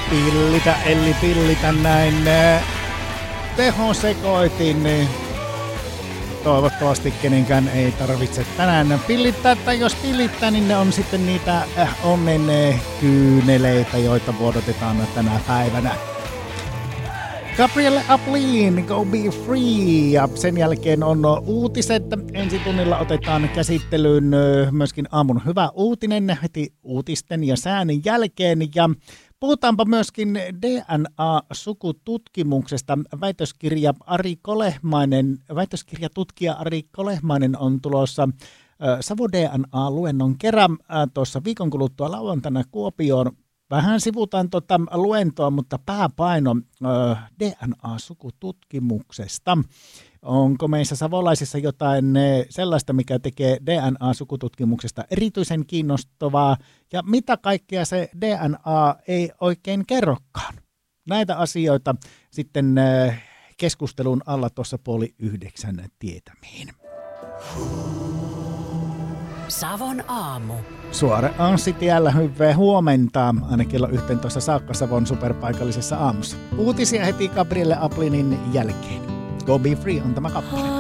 Pillitä näin tehosekoitin. Toivottavasti kenenkään ei tarvitse tänään pillittää, tai jos pillittää, niin ne on sitten niitä onnen kyyneleitä, joita vuodotetaan tänä päivänä. Gabrielle Aplin, Go Be Free, ja sen jälkeen on uutiset. Ensi tunnilla otetaan käsittelyyn myöskin aamun hyvä uutinen heti uutisten ja säännön jälkeen, ja puhutaanpa myöskin DNA-sukututkimuksesta. Väitöskirjatutkija Ari Kolehmainen on tulossa Savo DNA-luennon kerran tuossa viikon kuluttua lauantaina Kuopioon. Vähän sivutaan tuota luentoa, mutta pääpaino DNA-sukututkimuksesta. Onko meissä savolaisissa jotain sellaista, mikä tekee DNA-sukututkimuksesta erityisen kiinnostavaa, ja mitä kaikkea se DNA ei oikein kerrokaan? Näitä asioita sitten keskustelun alla tuossa 8:30 tietämiin. Savon aamu. Suore Anssi tiellä, hyvää huomenta, aina kello 11 saakka Savon superpaikallisessa aamussa. Uutisia heti Gabrielle Aplinin jälkeen. Go Be Free on tämä kappale.